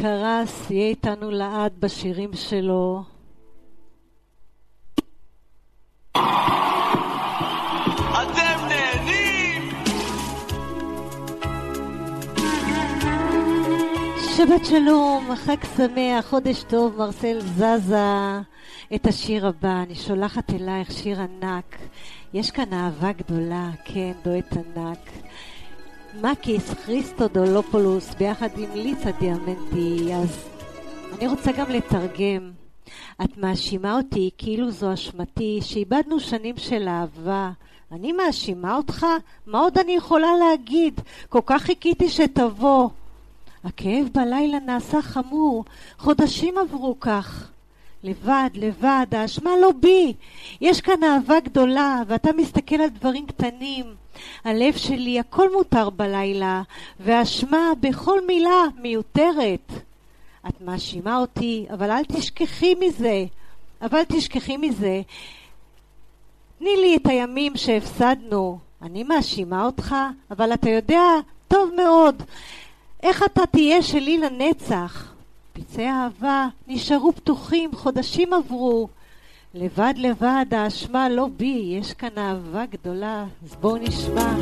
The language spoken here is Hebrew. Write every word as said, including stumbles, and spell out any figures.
קרס יהיה איתנו לעד בשירים שלו. אתם נהנים! שבת שלום, חג שמח, חודש טוב. מרסל זזה את השיר הבא, אני שולחת אלייך שיר ענק. יש כאן אהבה גדולה, כן, דואט ענק. מקיס כריסטודולופולוס ביחד עם ליצה דיאמנטי. אז אני רוצה גם לתרגם. את מאשימה אותי כאילו זו אשמתי שאיבדנו שנים של אהבה. אני מאשימה אותך? מה עוד אני יכולה להגיד? כל כך חיכיתי שתבוא. הכאב בלילה נעשה חמור, חודשים עברו כך. לבד, לבד, האשמה לא בי. יש כאן אהבה גדולה ואתה מסתכל על דברים קטנים. הלב שלי, הכל מותר בלילה, והאשמה בכל מילה מיותרת. את מאשימה אותי, אבל אל תשכחי מזה. אבל תשכחי מזה. תני לי את הימים שהפסדנו. אני מאשימה אותך, אבל אתה יודע טוב מאוד איך אתה תהיה שלי לנצח. פצעי האהבה נשארו פתוחים, חודשים עברו. לבד לבד, האשמה לא בי, יש כאן אהבה גדולה, אז בואו נשמע.